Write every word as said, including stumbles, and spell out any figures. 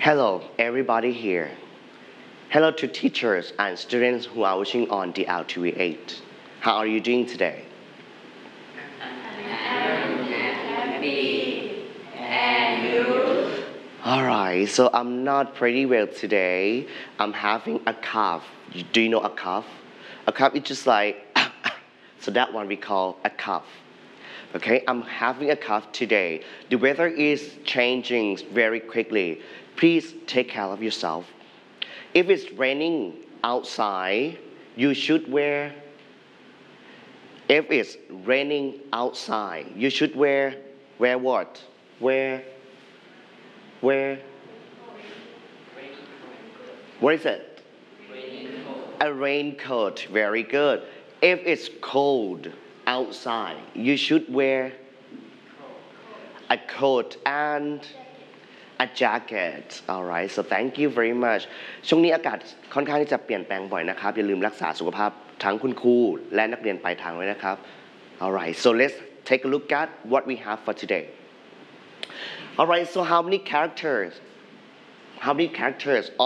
Hello, everybody here. Hello to teachers and students who are watching on the L T V eight. How are you doing today? Happy. And you? Alright, so I'm not pretty well today. I'm having a cough. Do you know a cough? A cough is just like, so that one we call a cough. Okay, I'm having a cough today. The weather is changing very quickly. Please take care of yourself. If it's raining outside, you should wear. If it's raining outside, you should wear. Wear what? Wear. Wear. What is it? A raincoat. Very good. If it's cold outside, you should wear a coat and a jacket. Alright, so thank you very much. ช่วงนี้อากาศค่อนข้างที่จะเปลี่ยนแปลงบ่อยนะครับอย่าลืมรักษาสุขภาพทั้งคุณครูและนักเรียนปลายทางไว้นะครับ Alright, so let's take a look at what we have for today. Alright, so how many characters? How many characters